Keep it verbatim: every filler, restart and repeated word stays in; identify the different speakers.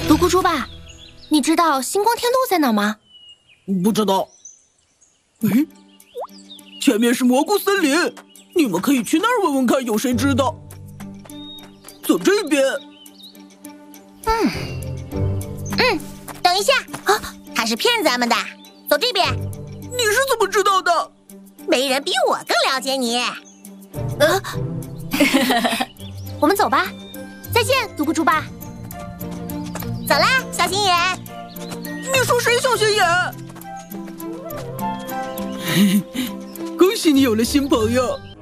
Speaker 1: 独孤猪爸，你知道星光天路在哪吗？
Speaker 2: 不知道。咦，前面是蘑菇森林，你们可以去那儿问问看，有谁知道。走这边。
Speaker 3: 嗯嗯，等一下啊，他是骗咱们的。走这边。
Speaker 2: 你是怎么知道的？
Speaker 3: 没人比我更了解你。
Speaker 1: 呃，我们走吧。再见，独孤猪爸。
Speaker 3: 走啦，小心眼。
Speaker 2: 你说谁小心眼？恭喜你有了新朋友。